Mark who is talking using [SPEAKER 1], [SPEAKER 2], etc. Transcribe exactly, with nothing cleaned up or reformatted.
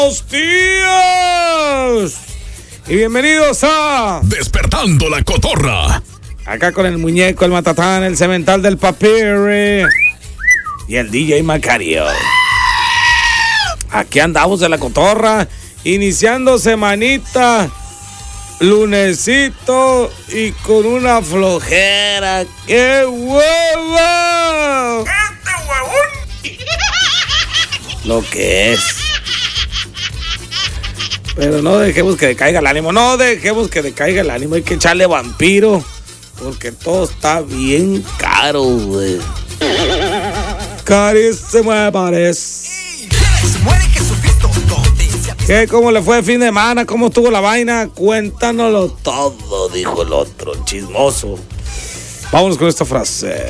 [SPEAKER 1] Buenos días y bienvenidos a
[SPEAKER 2] Despertando la Cotorra.
[SPEAKER 1] Acá con el muñeco, el matatán, el cemental del papire y el D J Macario. Aquí andamos de la Cotorra, iniciando semanita, lunesito y con una flojera. ¡Qué huevo! ¡Este huevón! Lo que es. Pero no dejemos que decaiga el ánimo, no dejemos que decaiga el ánimo, hay que echarle vampiro, porque todo está bien caro, güey. Carísimo me parece. ¿Qué? ¿Cómo le fue el fin de semana? ¿Cómo estuvo la vaina? Cuéntanoslo todo, dijo el otro, el chismoso. Vámonos con esta frase.